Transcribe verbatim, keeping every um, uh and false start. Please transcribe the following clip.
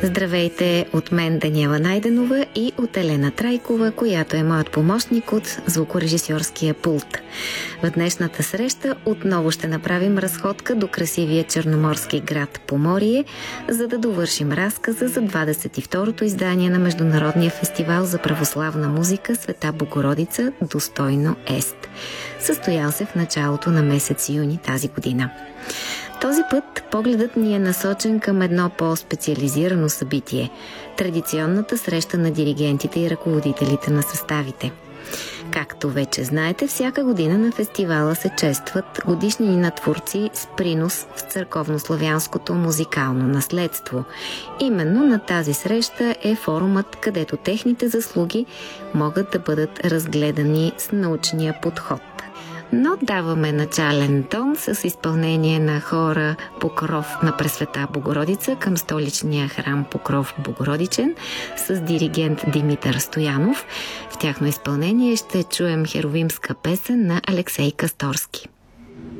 Здравейте от мен, Даниела Найденова, и от Елена Трайкова, която е моят помощник от звукорежисьорския пулт. В днешната среща отново ще направим разходка до красивия черноморски град Поморие, за да довършим разказа за двадесет и второто издание на Международния фестивал за православна музика Света Богородица Достойно Ест, състоял се в началото на месец юни тази година. Този път погледът ни е насочен към едно по-специализирано събитие – традиционната среща на диригентите и ръководителите на съставите. Както вече знаете, всяка година на фестивала се честват годишнини на творци с принос в църковнославянското музикално наследство. Именно на тази среща е форумът, където техните заслуги могат да бъдат разгледани с научния подход. Но даваме начален тон с изпълнение на хора Покров на Пресвета Богородица към столичния храм Покров Богородичен с диригент Димитър Стоянов. В тяхно изпълнение ще чуем херовимска песен на Алексей Касторски.